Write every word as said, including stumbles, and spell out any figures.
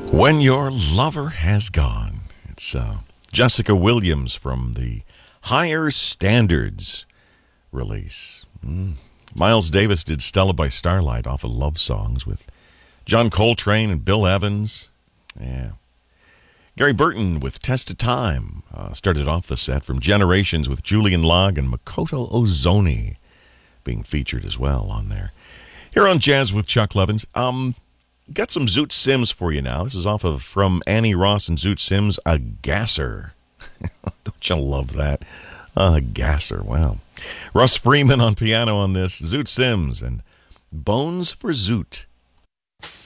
When Your Lover Has Gone. It's uh, Jessica Williams from the Higher Standards release. Mm. Miles Davis did Stella by Starlight off of Love Songs with John Coltrane and Bill Evans. Yeah. Gary Burton with Test of Time uh, started off the set from Generations with Julian Log and Makoto Ozoni being featured as well on there. Here on Jazz with Chuck Levins. Um... Got some Zoot Sims for you now. This is off of From Annie Ross and Zoot Sims, A Gasser. Don't you love that? A Gasser, wow. Russ Freeman on piano on this, Zoot Sims, and Bones for Zoot.